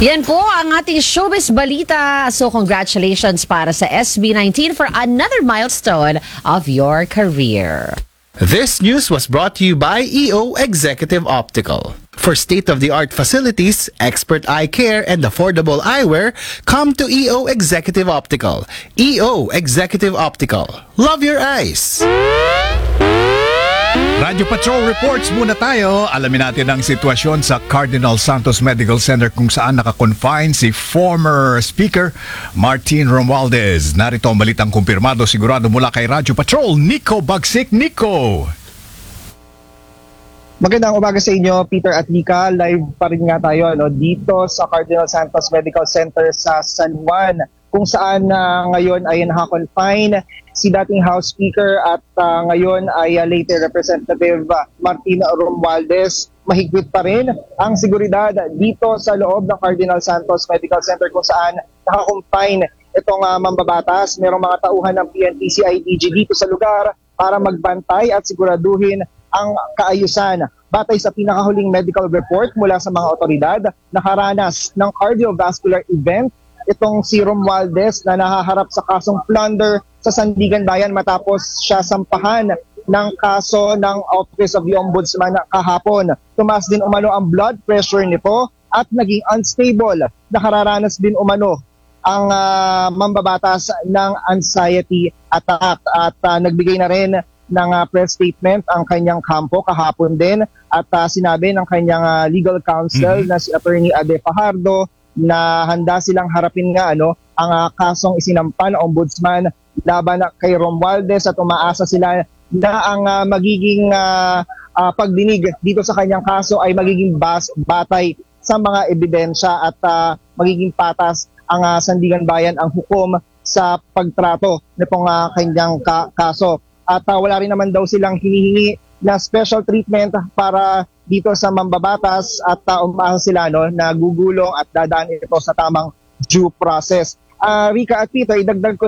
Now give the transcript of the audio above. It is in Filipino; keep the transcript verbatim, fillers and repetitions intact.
Yan po ang ating showbiz balita. So congratulations para sa S B nineteen for another milestone of your career. This news was brought to you by E O Executive Optical. For state-of-the-art facilities, expert eye care, and affordable eyewear, come to E O Executive Optical. E O Executive Optical. Love your eyes! Radyo Patrol reports muna tayo. Alamin natin ang sitwasyon sa Cardinal Santos Medical Center kung saan nakakonfine si former Speaker Martin Romualdez. Narito ang balitang kumpirmado sigurado mula kay Radyo Patrol, Nico Bagsik. Nico! Magandang umaga sa inyo, Peter at Nika. Live pa rin nga tayo no, dito sa Cardinal Santos Medical Center sa San Juan, kung saan uh, ngayon ay nakakonfine si dating House Speaker at uh, ngayon ay uh, later Representative uh, Martin Romualdez. Mahigpit pa rin ang seguridad dito sa loob ng Cardinal Santos Medical Center kung saan nakakonfine itong uh, mambabatas. Merong mga tauhan ng P N P C I D G dito sa lugar para magbantay at siguraduhin ang kaayusan. Batay sa pinakahuling medical report mula sa mga otoridad, nakaranas ng cardiovascular event itong si Romualdez na nahaharap sa kasong plunder sa Sandigan Bayan matapos siya sampahan ng kaso ng Office of the Ombudsman kahapon. Tumaas din umano ang blood pressure nito at naging unstable. Nakararanas din umano ang uh, mambabatas ng anxiety attack at uh, nagbigay na rin ng uh, press statement ang kanyang kampo kahapon din at uh, sinabi ng kanyang uh, legal counsel mm-hmm. na si Attorney Ade Fajardo na handa silang harapin nga ano ang uh, kasong isinampa ng ombudsman laban kay Romualdez at umaasa sila na ang uh, magiging uh, uh, pagdinig dito sa kanyang kaso ay magiging bas, batay sa mga ebidensya at uh, magiging patas ang uh, Sandigan Bayan ang hukom sa pagtrato nitong uh, kanyang ka- kaso. At uh, wala rin naman daw silang hinihingi na special treatment para dito sa mambabatas at uh, umaasa sila no, na gugulong at dadaan ito sa tamang due process. Uh, Rika at Peter, idagdag ko